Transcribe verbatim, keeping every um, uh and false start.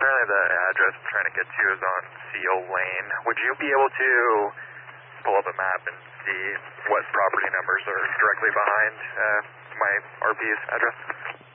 apparently the address I'm trying to get to is on Seal Lane. Would you be able to pull up a map and see what property numbers are directly behind uh, my R P's address?